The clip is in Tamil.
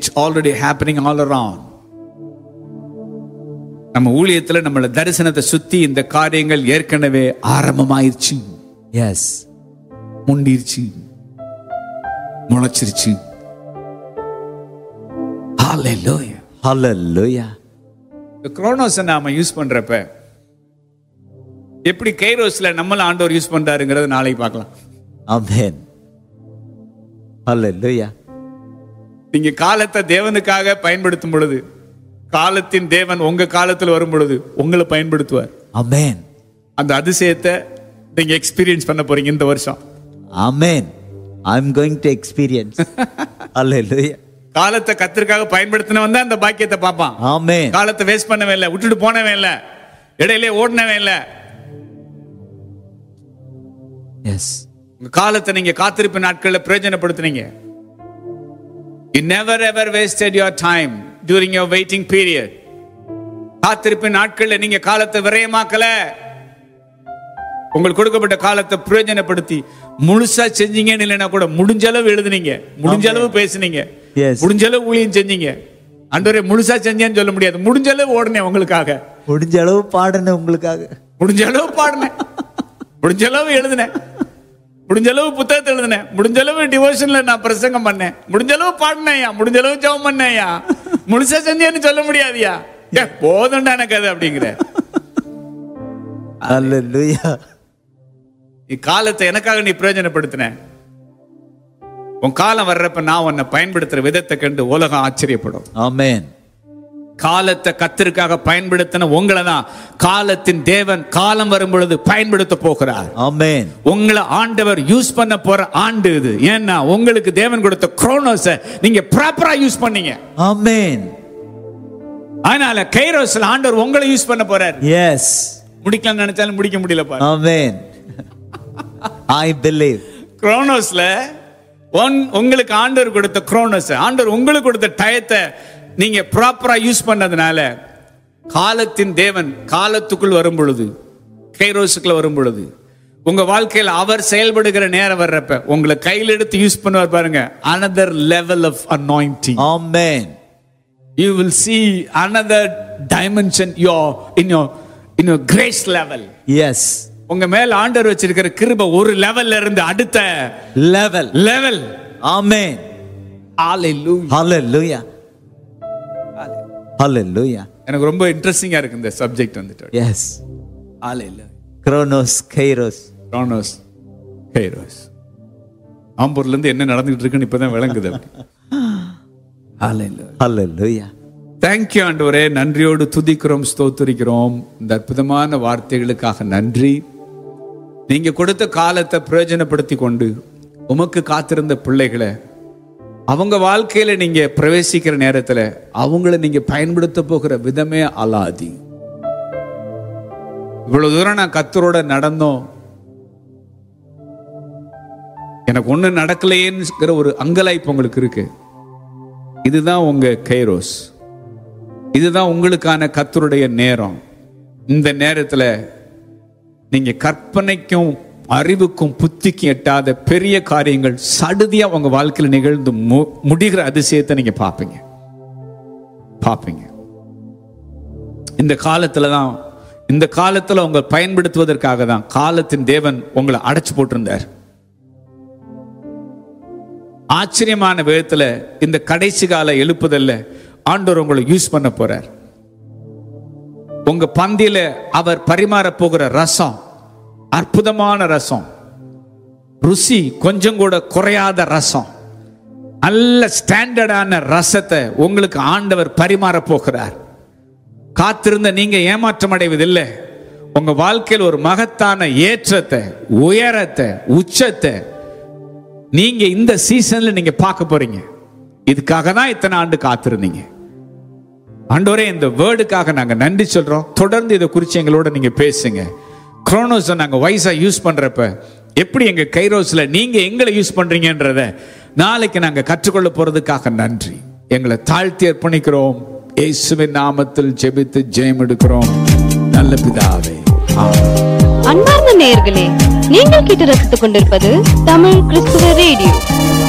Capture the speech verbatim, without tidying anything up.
It's already happening all around. நம்ம ஊழியத்துல நம்மள தரிசனத்தை சுத்தி இந்த காரியங்கள் ஏற்கனவே ஆரம்பமாயிருச்சு. எஸ், முண்டிருச்சு, முளைச்சிருச்சு. ஹalleluya, ஹalleluya. இந்த குரோனோஸை நாம யூஸ் பண்றப்ப எப்படி கைரோஸ்ல நம்மள ஆண்டவர் யூஸ் பண்றாருங்கறத நாளைக்கு பார்க்கலாம். ஆமென். ஹalleluya. நீங்க காலத்தை தேவனுக்காக பயன்படுத்தும் பொழுது, காலத்தின் தேவன் உங்க காலத்தில் வரும் பொழுது உங்களை பயன்படுத்துவார். ஆமென். அந்த அதிசயத்தை நீங்க எக்ஸ்பீரியன்ஸ் பண்ண போறீங்க இந்த வருஷம். ஆமென். I am going to experience. ஹalleluya. காலத்தை கர்த்தருக்காக பயன்படுத்தினவன் தான் அந்த பாக்கியத்தை பார்ப்பான். ஆமென். காலத்தை வேஸ்ட் பண்ணவே இல்லை, விட்டுட்டு போனவே இல்லை, இடையிலே ஓடினவே இல்லை. எஸ், உங்க காலத்தை நீங்க காத்திருப்பு நாட்களில் பிரயோஜனப்படுத்துனீங்க. You never ever wasted your time during your waiting period. காத்திருப்பு நாட்களில் நீங்க காலத்தை விரயமாக்கல. உங்களுக்கு கொடுக்கப்பட்ட காலத்தை பிரயோஜனப்படுத்தி முழுசா செஞ்சீங்கன்னு இல்லைன்னா கூட முடிஞ்ச அளவு எழுதுனீங்க, முடிஞ்ச அளவு பேசுனீங்க, முடிஞ்ச அளவு ஊழியம் செஞ்சீங்க. ஆண்டவரே முழுசா செஞ்சேன்னு சொல்ல முடியாது, முடிஞ்ச அளவு ஓடுனேன் உங்களுக்காக, முடிஞ்ச அளவு பாடுனேன் உங்களுக்காக, முடிஞ்ச அளவு பாடுனேன், முடிஞ்ச அளவு எழுதுனேன், முடிஞ்ச அளவு புத்தகத்தை எழுதுனேன், முடிஞ்ச அளவு டிவோஷன்ல நான் பிரசங்கம் பண்ணேன், முடிஞ்ச அளவு பாடினேயா, முடிஞ்ச அளவு ஜெபம் பண்ணேயா. முழுசா செஞ்சேன்னு சொல்ல முடியாதியா, போதும்டா எனக்கு அது அப்படிங்கிற. ஹalleluya. காலத்தை எனக்காக நீ பிரயோஜனப்படுத்தின. உன் காலம் வர்றப்ப நான் உன்னை பயன்படுத்துற விதத்தை கண்டு உலகம் ஆச்சரியப்படும். ஆமென். காலத்தை கர்த்தருக்காக பயன்படுத்தின உங்களை தான் காலத்தின் தேவன் காலம் வரும் பொழுது பயன்படுத்த போகிறார். ஆமென். உங்களை ஆண்டவர் யூஸ் பண்ண போற ஆண்டு இது. ஏன்னா உங்களுக்கு தேவன் கொடுத்த குரோனோஸை நீங்க ப்ராப்பரா யூஸ் பண்ணீங்க. ஆமென். அதனால கைரோஸ்ல ஆண்டவர் உங்களை யூஸ் பண்ண போறார். எஸ், முடிக்கலாம் நினைச்சாலும் முடிக்க முடியல பாரு. ஆமென். I believe. குரோனோஸ்ல உங்களுக்கு ஆண்டவர் கொடுத்த குரோனோஸ், ஆண்டவர் உங்களுக்கு கொடுத்த டயத்தை நீங்க ப்ராப்பரா யூஸ் பண்ணதுனால காலத்தின் தேவன் காலத்துக்குள் வரும் பொழுது, கைரோஸுக்குள்ள வரும் பொழுது உங்க வாழ்க்கையில் அவர் செயல்படுகிற நேரம் வர்றப்ப உங்களை கையில் எடுத்து யூஸ் பண்ணுவார் பாருங்க. another level of anointing. Amen. You will see another dimension your in your in your grace level. Yes. உங்க மேல ஆண்டவர் வச்சிருக்கிற கிருபை ஒரு லெவல்ல இருந்து அடுத்த லெவல் லெவல். ஆமென். ஹalleluya. ஹalleluya. ஹalleluya. எனக்கு ரொம்ப இன்ட்ரஸ்டிங்கா இருக்கு இந்த சப்ஜெக்ட் வந்துட்டு. எஸ். ஹalleluya. குரோனோஸ், கைரோஸ். குரோனோஸ், கைரோஸ். ஆம்பூர்ல இருந்து என்ன நடந்துட்டு இருக்குன்னு இப்பதான் விளங்குது. ஹalleluya. ஹalleluya. Thank you ஆண்டவரே, நன்றியோடு துதிக்கிறோம், ஸ்தோத்திரிக்கிறோம். இந்த அற்புதமான வார்த்தைகளுக்காக நன்றி. நீங்க கொடுத்த காலத்தை பிரயோஜனப்படுத்தி கொண்டு உமக்கு காத்திருந்த பிள்ளைகளை அவங்க வாழ்க்கையில நீங்க பிரவேசிக்கிற நேரத்துல அவங்கள நீங்க பயன்படுத்த போகிற விதமே அலாதி. இவ்வளவு தூரம் நான் கர்த்தரோட நடந்தோம், எனக்கு ஒண்ணு நடக்கலையேங்கிற ஒரு அங்கலாய்ப்பு உங்களுக்கு இருக்கு. இதுதான் உங்க கைரோஸ், இதுதான் உங்களுக்கான கர்த்தருடைய நேரம். இந்த நேரத்துல நீங்க கற்பனைக்கும் அறிவுக்கும் புத்திக்கும் எட்டாத பெரிய காரியங்கள் சடுதியா உங்க வாழ்க்கையில நிகழ்ந்து முடிகிற அதிசயத்தை நீங்க பார்ப்பீங்க பார்ப்பீங்க இந்த காலத்துல தான், இந்த காலத்துல உங்களை பயன்படுத்துவதற்காக தான் காலத்தின் தேவன் உங்களை அடைச்சு போட்டிருந்தார். ஆச்சரியமான விதத்துல இந்த கடைசி கால எழுப்புதல்ல ஆண்டவர் உங்களை யூஸ் பண்ண போறார். உங்க பந்தியில அவர் பரிமாற போகிற ரசம் அற்புதமான ரசம், ருசி கொஞ்சம் கூட குறையாத ரசம், நல்ல ஸ்டாண்டர்டான ரசத்தை உங்களுக்கு ஆண்டவர் பரிமாற போகிறார். காத்திருந்த நீங்க ஏமாற்றம் அடைவதில்லை. உங்க வாழ்க்கையில் ஒரு மகத்தான ஏற்றத்தை, உயரத்தை, உச்சத்தை நீங்க இந்த சீசன்ல நீங்க பார்க்க போறீங்க. இதுக்காக தான் இத்தனை ஆண்டு காத்திருந்தீங்க. ஆண்டவரே, இந்த வேர்டுக்காக நாங்க நன்றி சொல்றோம். தொடர்ந்து இதை குறித்து எங்களோட நீங்க பேசுங்க. குரோனோஸை நாங்க வைஸா யூஸ் பண்றப்ப எப்படி எங்க கைரோஸ்ல நீங்க எங்களை யூஸ் பண்றீங்கன்றத நாளைக்கு நாங்க கற்றுக்கொள்ள போறதுக்காக நன்றி. எங்களை தாழ்த்தி அர்ப்பணிக்கிறோம். இயேசுவின் நாமத்தில் ஜெபித்து ஜெயம் எடுக்கிறோம் நல்ல பிதாவே. அன்பார்ந்த நேயர்களே, நீங்கள் கேட்டு ரசித்துக் கொண்டிருப்பது தமிழ் கிறிஸ்துவ ரேடியோ.